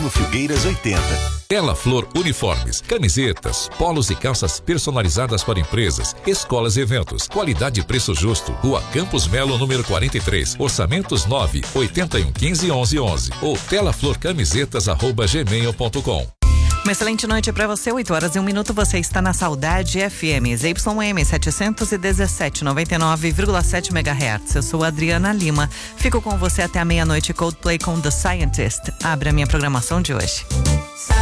No Filgueiras 80. Tela Flor Uniformes, camisetas, polos e calças personalizadas para empresas, escolas e eventos. Qualidade e preço justo. Rua Campos Melo, número 43. Orçamentos 981151111 ou telaflorcamisetas@gmail.com. Uma excelente noite para você, 8h01. Você está na Saudade FM, ZYM 717, 99,7 MHz. Eu sou Adriana Lima. Fico com você até a meia-noite. Coldplay com The Scientist. Abre a minha programação de hoje.